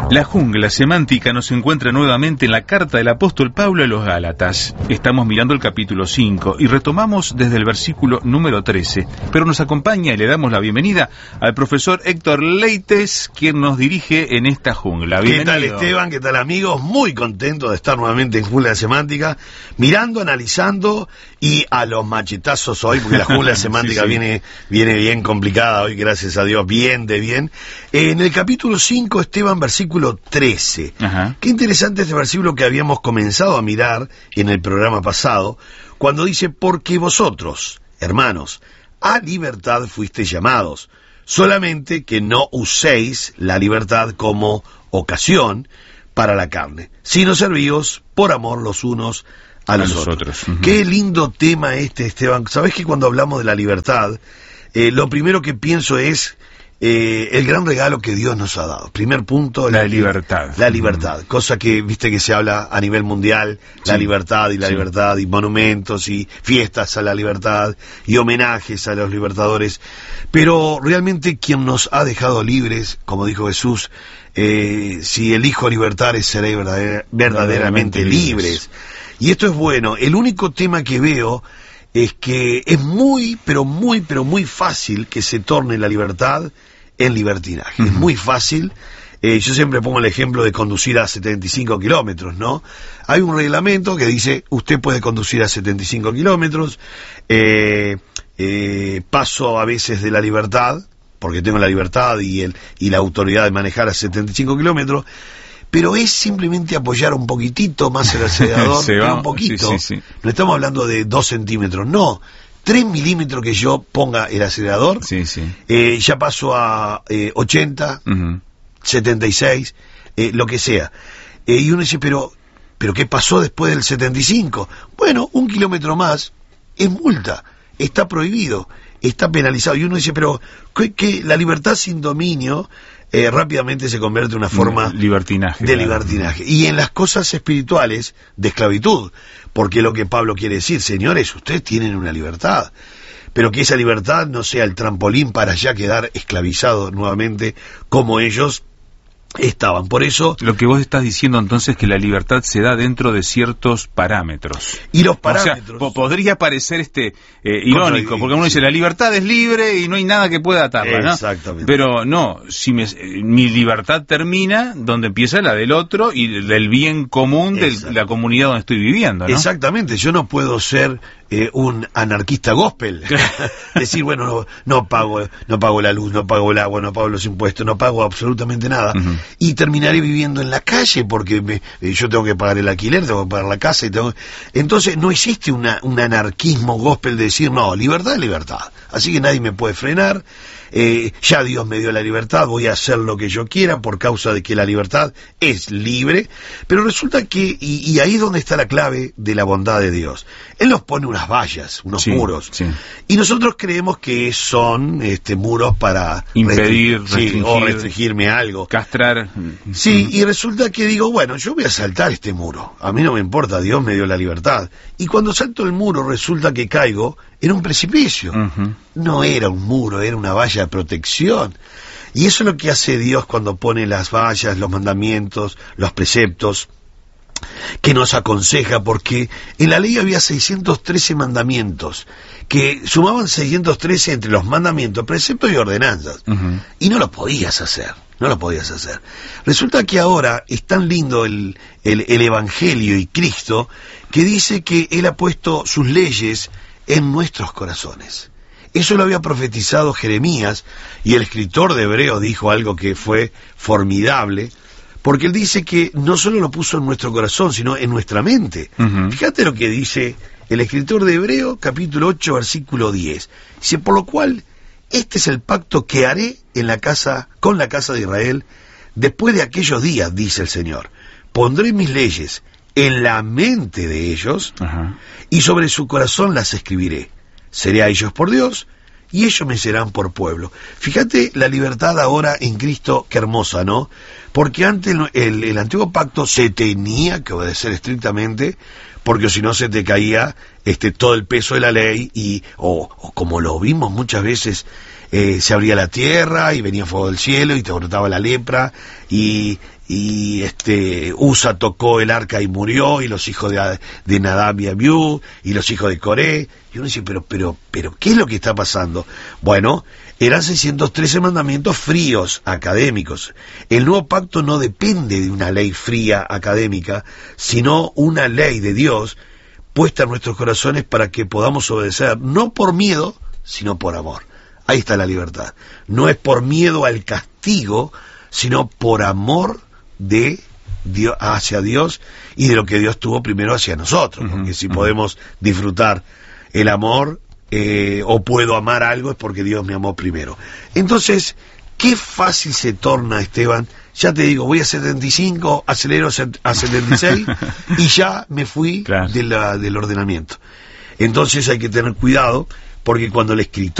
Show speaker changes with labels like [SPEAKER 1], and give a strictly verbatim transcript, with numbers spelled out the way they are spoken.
[SPEAKER 1] La jungla semántica nos encuentra nuevamente en la carta del apóstol Pablo a los Gálatas. Estamos mirando el capítulo cinco y retomamos desde el versículo número trece, pero nos acompaña y le damos la bienvenida al profesor Héctor Leites, quien nos dirige en esta jungla. Bienvenido.
[SPEAKER 2] ¿Qué tal, Esteban? ¿Qué tal, amigos? Muy contento de estar nuevamente en Jungla Semántica, mirando, analizando y a los machetazos hoy, porque la Jungla Semántica sí, sí. Viene, viene bien complicada hoy, gracias a Dios, bien de bien. Eh, en el capítulo cinco, Esteban, versículo trece. Ajá. Qué interesante este versículo que habíamos comenzado a mirar en el programa pasado, cuando dice: porque vosotros, hermanos, a libertad fuisteis llamados, solamente que no uséis la libertad como ocasión para la carne, sino servíos por amor los unos a, a los, los otros. otros. Uh-huh. Qué lindo tema este, Esteban. Sabés que cuando hablamos de la libertad, eh, lo primero que pienso es Eh, el gran regalo que Dios nos ha dado. Primer punto,
[SPEAKER 1] la, la libertad.
[SPEAKER 2] La libertad, mm. cosa que, viste, que se habla a nivel mundial, sí. la libertad y la sí. libertad, y monumentos y fiestas a la libertad, y homenajes a los libertadores. Pero realmente quien nos ha dejado libres, como dijo Jesús, eh, si elijo libertades seré verdader, verdaderamente, verdaderamente libres. libres. Y esto es bueno. El único tema que veo es que es muy, pero muy, pero muy fácil que se torne la libertad en libertinaje. Uh-huh. Es muy fácil. Eh, yo siempre pongo el ejemplo de conducir a setenta y cinco kilómetros, ¿no? Hay un reglamento que dice, usted puede conducir a setenta y cinco kilómetros, eh, eh, paso a veces de la libertad, porque tengo la libertad y, el, y la autoridad de manejar a setenta y cinco kilómetros, pero es simplemente apoyar un poquitito más el acelerador, pero un poquito. Sí, sí, sí. No estamos hablando de dos centímetros, no. Tres milímetros que yo ponga el acelerador, sí, sí. Eh, ya paso a eh, ochenta, uh-huh. setenta y seis, eh, lo que sea. Eh, y uno dice, pero, pero ¿qué pasó después del setenta y cinco? Bueno, un kilómetro más es multa, está prohibido, está penalizado. Y uno dice, pero ¿qué, qué? La libertad sin dominio Eh, rápidamente se convierte en una forma
[SPEAKER 1] libertinaje,
[SPEAKER 2] de
[SPEAKER 1] claro.
[SPEAKER 2] libertinaje. Y en las cosas espirituales, de esclavitud. Porque lo que Pablo quiere decir, señores, ustedes tienen una libertad, pero que esa libertad no sea el trampolín para ya quedar esclavizados nuevamente como ellos estaban. Por eso,
[SPEAKER 1] lo que vos estás diciendo entonces es que la libertad se da dentro de ciertos parámetros.
[SPEAKER 2] Y los parámetros,
[SPEAKER 1] o sea, po- podría parecer este eh, irónico, porque uno dice sí. la libertad es libre y no hay nada que pueda atarla, ¿no?
[SPEAKER 2] Exactamente.
[SPEAKER 1] Pero no, si me, eh, mi libertad termina donde empieza la del otro y del bien común de la comunidad donde estoy viviendo, ¿no?
[SPEAKER 2] Exactamente. Yo no puedo ser Eh, un anarquista gospel. Decir, bueno, no, no pago no pago la luz, no pago el agua, no pago los impuestos, no pago absolutamente nada. Uh-huh. Y terminaré viviendo en la calle porque me, eh, yo tengo que pagar el alquiler, tengo que pagar la casa. y tengo Entonces no existe una, un anarquismo gospel de decir, no, libertad es libertad. Así que nadie me puede frenar. Eh, ya Dios me dio la libertad, voy a hacer lo que yo quiera por causa de que la libertad es libre. Pero resulta que, y, y ahí es donde está la clave de la bondad de Dios. Él nos pone unas vallas, unos sí, muros, sí. y nosotros creemos que son este, muros para
[SPEAKER 1] impedir,
[SPEAKER 2] restringir, sí, o restringirme algo,
[SPEAKER 1] castrar.
[SPEAKER 2] Sí, y resulta que digo, bueno, yo voy a saltar este muro, a mí no me importa, Dios me dio la libertad. Y cuando salto el muro resulta que caigo en un precipicio. Uh-huh. No era un muro, era una valla de protección. Y eso es lo que hace Dios cuando pone las vallas, los mandamientos, los preceptos, que nos aconseja, porque en la ley había seiscientos trece mandamientos, que sumaban seiscientos trece entre los mandamientos, preceptos y ordenanzas, uh-huh. y no lo podías hacer, no lo podías hacer. Resulta que ahora es tan lindo el, el, el Evangelio y Cristo, que dice que Él ha puesto sus leyes en nuestros corazones. Eso lo había profetizado Jeremías, y el escritor de Hebreo dijo algo que fue formidable, porque él dice que no solo lo puso en nuestro corazón, sino en nuestra mente. Uh-huh. Fíjate lo que dice el escritor de Hebreo, capítulo ocho, versículo diez. Dice, por lo cual, este es el pacto que haré en la casa, con la casa de Israel, después de aquellos días, dice el Señor. Pondré mis leyes en la mente de ellos, uh-huh. y sobre su corazón las escribiré. Seré a ellos por Dios, y ellos me serán por pueblo. Fíjate la libertad ahora en Cristo, qué hermosa, ¿no? Porque antes el, el, el antiguo pacto se tenía que obedecer estrictamente, porque si no se te caía este todo el peso de la ley, y o, o como lo vimos muchas veces eh, se abría la tierra y venía fuego del cielo y te brotaba la lepra, y, y este Usa tocó el arca y murió, y los hijos de, de Nadab y Abiú, y los hijos de Coré. Y uno dice, pero, pero, pero, ¿qué es lo que está pasando? Bueno, eran seiscientos trece mandamientos fríos, académicos. El nuevo pacto no depende de una ley fría, académica, sino una ley de Dios puesta en nuestros corazones para que podamos obedecer, no por miedo, sino por amor. Ahí está la libertad. No es por miedo al castigo, sino por amor de Dios, hacia Dios, y de lo que Dios tuvo primero hacia nosotros. Uh-huh, porque si uh-huh. podemos disfrutar el amor, eh, o puedo amar algo, es porque Dios me amó primero. Entonces, qué fácil se torna, Esteban. Ya te digo, voy a setenta y cinco, acelero a setenta y seis y ya me fui claro. de la, del ordenamiento. Entonces hay que tener cuidado, porque cuando el escritor